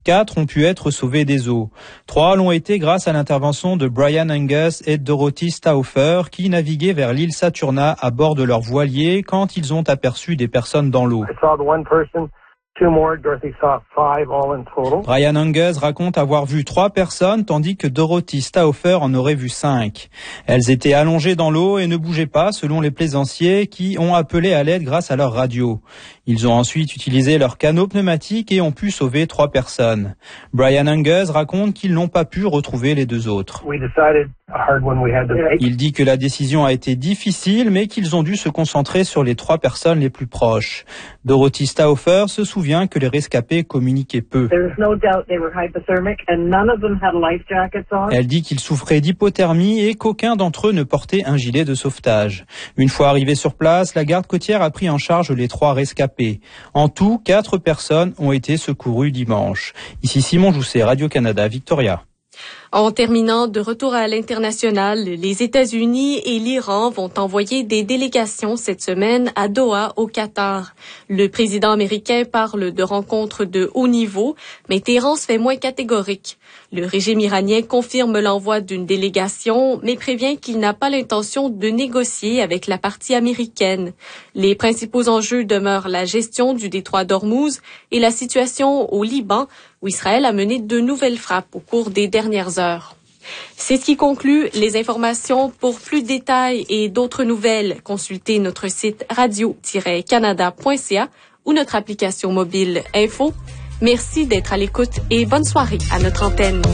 4 ont pu être sauvés des eaux. 3 l'ont été grâce à l'intervention de Brian Angus et Dorothy Stauffer qui naviguaient vers l'île Saturna à bord de leur voilier quand ils ont aperçu des personnes dans l'eau. Brian Angus raconte avoir vu 3 personnes tandis que Dorothy Stauffer en aurait vu 5. Elles étaient allongées dans l'eau et ne bougeaient pas selon les plaisanciers qui ont appelé à l'aide grâce à leur radio. Ils ont ensuite utilisé leur canot pneumatique et ont pu sauver 3 personnes. Brian Angus raconte qu'ils n'ont pas pu retrouver les 2 autres. Il dit que la décision a été difficile mais qu'ils ont dû se concentrer sur les 3 personnes les plus proches. Dorothy Stauffer se souvient que les rescapés communiquaient peu. Elle dit qu'ils souffraient d'hypothermie et qu'aucun d'entre eux ne portait un gilet de sauvetage. Une fois arrivés sur place, la garde côtière a pris en charge les 3 rescapés. En tout, 4 personnes ont été secourues dimanche. Ici Simon Jousset, Radio-Canada, Victoria. En terminant, de retour à l'international, les États-Unis et l'Iran vont envoyer des délégations cette semaine à Doha, au Qatar. Le président américain parle de rencontres de haut niveau, mais Téhéran se fait moins catégorique. Le régime iranien confirme l'envoi d'une délégation, mais prévient qu'il n'a pas l'intention de négocier avec la partie américaine. Les principaux enjeux demeurent la gestion du détroit d'Ormuz et la situation au Liban, où Israël a mené de nouvelles frappes au cours des dernières heures. C'est ce qui conclut les informations. Pour plus de détails et d'autres nouvelles, consultez notre site radio-canada.ca ou notre application mobile Info. Merci d'être à l'écoute et bonne soirée à notre antenne.